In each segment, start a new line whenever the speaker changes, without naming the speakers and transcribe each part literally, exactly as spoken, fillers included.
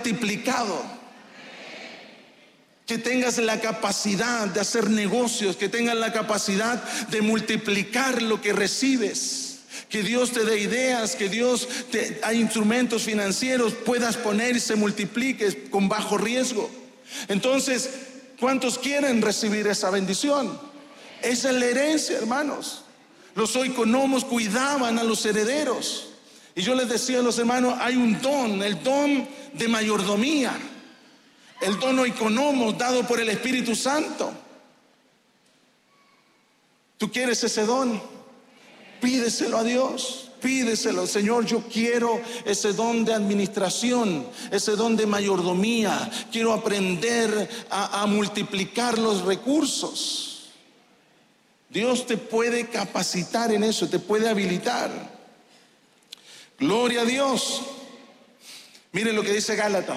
multiplicado. Que tengas la capacidad de hacer negocios, que tengas la capacidad de multiplicar lo que recibes. Que Dios te dé ideas, que Dios te hay instrumentos financieros, puedas poner y se multiplique con bajo riesgo. Entonces, ¿cuántos quieren recibir esa bendición? Esa es la herencia, hermanos. Los oikonomos cuidaban a los herederos. Y yo les decía a los hermanos, hay un don, el don de mayordomía, el don oikonomos dado por el Espíritu Santo. ¿Tú quieres ese don? Pídeselo a Dios, pídeselo. Señor, yo quiero ese don de administración, ese don de mayordomía. Quiero aprender a, a multiplicar los recursos. Dios te puede capacitar en eso, te puede habilitar. Gloria a Dios. Miren lo que dice Gálatas.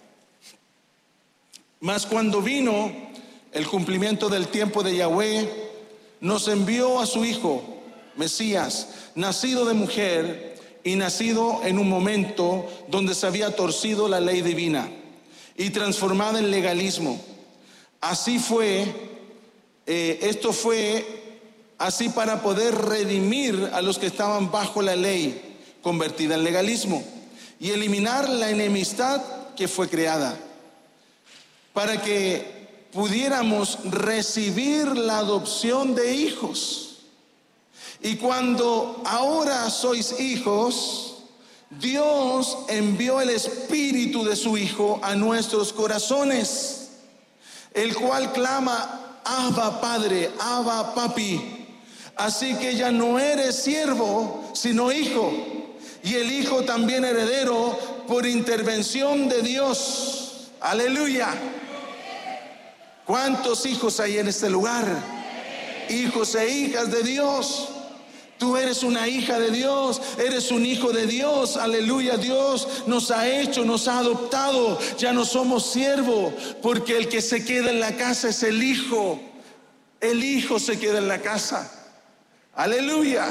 Mas cuando vino el cumplimiento del tiempo de Yahweh, nos envió a su Hijo, Mesías, nacido de mujer y nacido en un momento donde se había torcido la ley divina y transformada en legalismo. Así fue, eh, esto fue así para poder redimir a los que estaban bajo la ley convertida en legalismo y eliminar la enemistad que fue creada, para que pudiéramos recibir la adopción de hijos. Y cuando ahora sois hijos, Dios envió el Espíritu de su Hijo a nuestros corazones, el cual clama, Abba Padre, Abba Papi. Así que ya no eres siervo, sino hijo, y el hijo también heredero por intervención de Dios. Aleluya. ¿Cuántos hijos hay en este lugar? Hijos e hijas de Dios. Tú eres una hija de Dios, eres un hijo de Dios, aleluya. Dios nos ha hecho, nos ha adoptado, ya no somos siervos, porque el que se queda en la casa es el hijo. El hijo se queda en la casa, aleluya.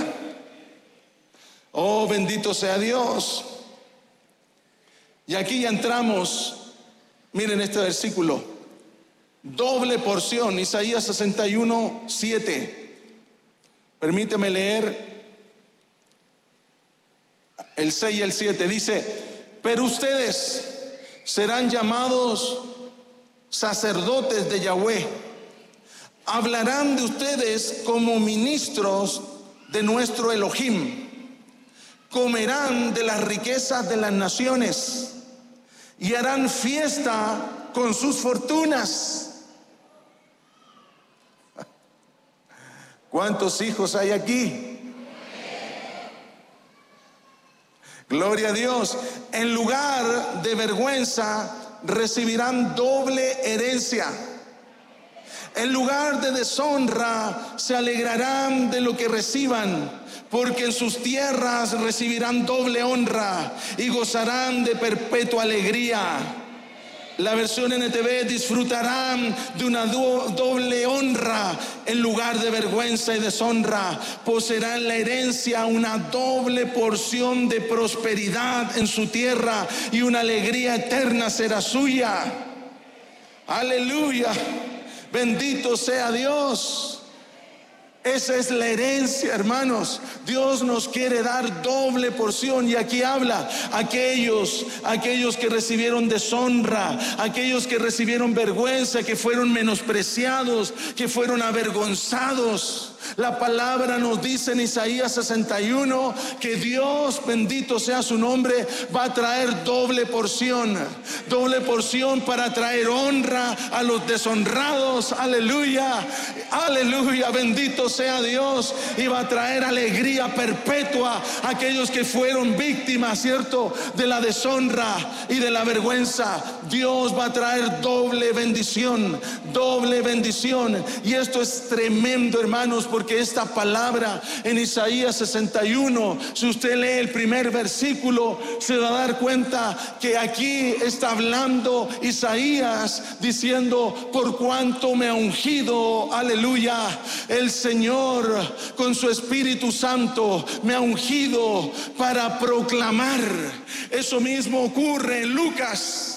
Oh, bendito sea Dios. Y aquí ya entramos, miren este versículo, doble porción, Isaías sesenta y uno, siete. Permíteme leer el seis y el siete. Dice, pero ustedes serán llamados sacerdotes de Yahweh. Hablarán de ustedes como ministros de nuestro Elohim. Comerán de las riquezas de las naciones y harán fiesta con sus fortunas. ¿Cuántos hijos hay aquí? Gloria a Dios. En lugar de vergüenza recibirán doble herencia. En lugar de deshonra se alegrarán de lo que reciban, porque en sus tierras recibirán doble honra y gozarán de perpetua alegría. La versión N T V, disfrutarán de una do, doble honra en lugar de vergüenza y deshonra. Poseerán la herencia, una doble porción de prosperidad en su tierra y una alegría eterna será suya. Aleluya. Bendito sea Dios. Esa es la herencia, hermanos. Dios nos quiere dar doble porción. Y aquí habla aquellos, aquellos que recibieron deshonra, aquellos que recibieron vergüenza, que fueron menospreciados, que fueron avergonzados. La palabra nos dice en Isaías sesenta y uno que Dios, bendito sea su nombre, va a traer doble porción. Doble porción para traer honra a los deshonrados. Aleluya, aleluya, bendito sea Dios. Y va a traer alegría perpetua a aquellos que fueron víctimas, ¿cierto?, de la deshonra y de la vergüenza. Dios va a traer doble bendición, doble bendición. Y esto es tremendo, hermanos, porque esta palabra en Isaías sesenta y uno, si usted lee el primer versículo, se va a dar cuenta que aquí está hablando Isaías diciendo, por cuanto me ha ungido, aleluya, el Señor con su Espíritu Santo me ha ungido para proclamar. Eso mismo ocurre en Lucas.